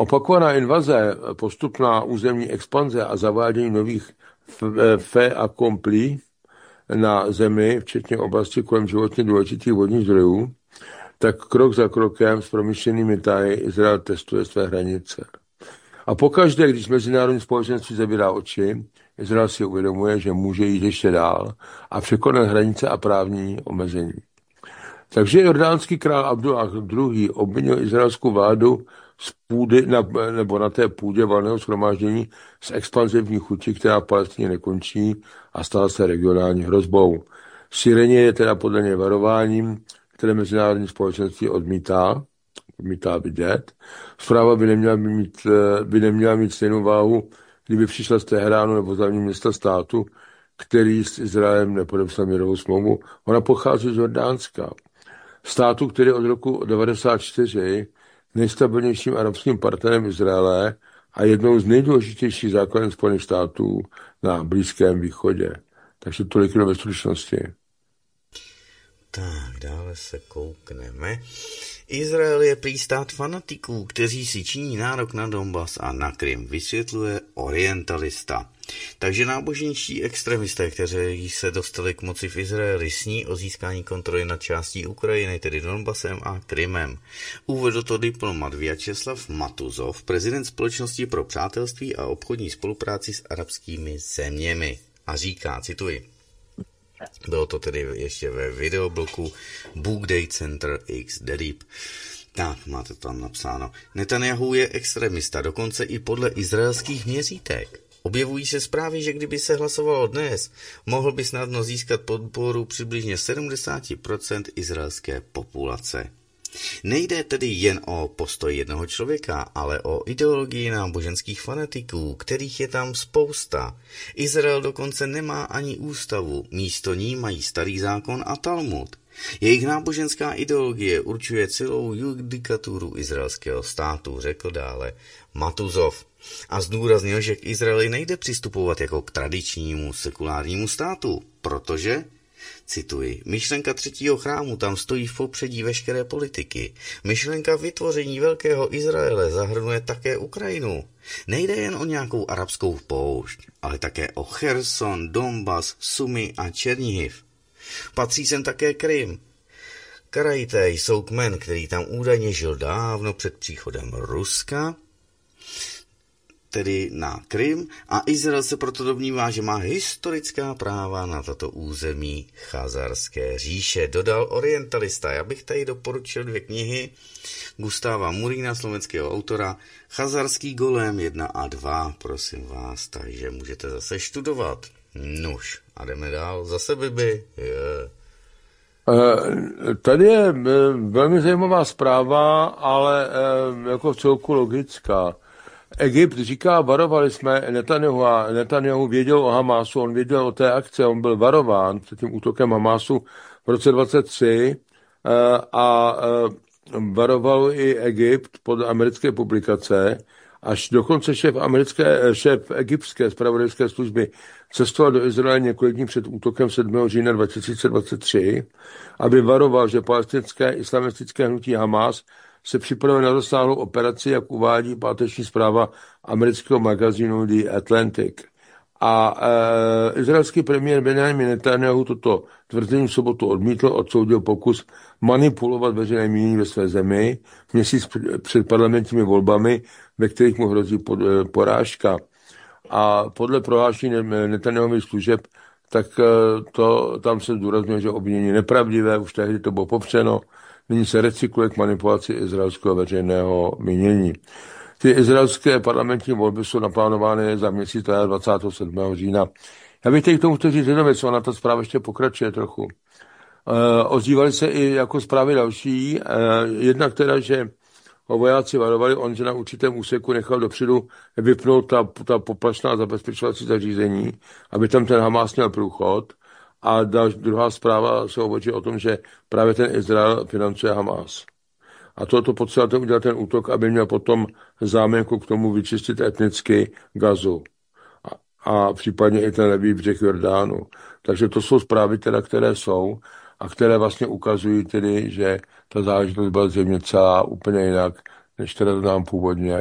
Opakovaná invaze, postupná územní expanze a zavádění nových fait accompli na zemi, včetně oblasti kolem životně důležitých vodních zdrojů, tak krok za krokem s promyšlenými tahy Izrael testuje své hranice. A pokaždé, když mezinárodní společenství zavírá oči, Izrael si uvědomuje, že může jít ještě dál a překonat hranice a právní omezení. Takže jordánský král Abdullah II. Obvinil izraelskou vládu z půdy, na té půdě valného shromáždění z expanzivní chuti, která v Palestině nekončí a stala se regionální hrozbou. Šíření je teda podle něj varováním, které mezinárodní společenství odmítá vidět. Zpráva by neměla mít stejnou váhu, kdyby přišla z Teheránu nebo z hlavního města státu, který s Izraelem nepodepsal mírovou smlouvu. Ona pochází z Jordánska. Státu, který od roku 1994 nejstabilnějším arabským partnerem Izraele a jednou z nejdůležitějších základen Spojených států na Blízkém východě. Takže tolik ve stručnosti. Tak, dále se koukneme. Izrael je prý stát fanatiků, kteří si činí nárok na Donbas a na Krym, vysvětluje orientalista. Takže náboženští extremisté, kteří se dostali k moci v Izraeli, sní o získání kontroly nad částí Ukrajiny, tedy Donbasem a Krymem. Uvedl to diplomat Vjačeslav Matuzov, prezident Společnosti pro přátelství a obchodní spolupráci s arabskými zeměmi. A říká, cituji, bylo to tedy ještě ve videobloku Book Day Center X Derib. Tak, máte tam napsáno. Netanyahu je extremista, dokonce i podle izraelských měřítek. Objevují se zprávy, že kdyby se hlasovalo dnes, mohl by snadno získat podporu přibližně 70% izraelské populace. Nejde tedy jen o postoj jednoho člověka, ale o ideologii náboženských fanatiků, kterých je tam spousta. Izrael dokonce nemá ani ústavu, místo ní mají starý zákon a Talmud. Jejich náboženská ideologie určuje celou judikaturu izraelského státu, řekl dále Matuzov. A zdůraznil, že k Izraeli nejde přistupovat jako k tradičnímu sekulárnímu státu, protože, cituji, myšlenka třetího chrámu tam stojí v popředí veškeré politiky. Myšlenka vytvoření velkého Izraele zahrnuje také Ukrajinu. Nejde jen o nějakou arabskou poušť, ale také o Cherson, Donbas, Sumy a Černihiv. Patří sem také Krym. Karajité jsou kmen, který tam údajně žil dávno před příchodem Ruska, tedy na Krym, a Izrael se proto domnívá, že má historická práva na tato území Chazarské říše, dodal orientalista. Já bych tady doporučil 2 knihy Gustáva Murína, slovenského autora, Chazarský golem 1 a 2, prosím vás, takže můžete zase studovat. Nuž, a jdeme dál, zase Bibi. Tady je velmi zajímavá zpráva, ale jako v celku logická. Egypt říká, varovali jsme Netanyahu a Netanyahu věděl o Hamásu, on věděl o té akce, on byl varován před tím útokem Hamásu v roce 23 a varoval i Egypt pod americké publikace, až dokonce šéf egyptské zpravodajské služby cestoval do Izraele několik dní před útokem 7. října 2023, aby varoval, že palestinské islamistické hnutí Hamás se připravuje na rozsáhlou operaci, jak uvádí páteční zpráva amerického magazínu The Atlantic. A izraelský premiér Benjamin Netanyahu toto tvrzení v sobotu odmítl, odsoudil pokus manipulovat veřejné mínění ve své zemi měsíc před parlamentními volbami, ve kterých mu hrozí porážka. A podle prohlášení Netanyahových služeb, tak tam se zdůrazňuje, že obvinění nepravdivé, už tehdy to bylo popřeno, nyní se recykluje k manipulaci izraelského veřejného mínění. Ty izraelské parlamentní volby jsou naplánovány za měsíc 27. října. Já bych teď k tomu chtěl říct jednu věc, ona ta zpráva ještě pokračuje trochu. Ozývaly se i jako zprávy další, jednak teda, že vojáci varovali, on, že na určitém úseku nechal dopředu vypnout ta poplašná zabezpečovací zařízení, aby tam ten Hamás měl průchod. A druhá zpráva se hovoří o tom, že právě ten Izrael financuje Hamás. A toto potřeba udělat ten útok, aby měl potom záměnku k tomu vyčistit etnicky Gazu. A případně i ten levý břeh Jordánu. Takže to jsou zprávy, teda, které jsou a které vlastně ukazují tedy, že ta záležitost byla zřejmě celá úplně jinak, než teda nám původně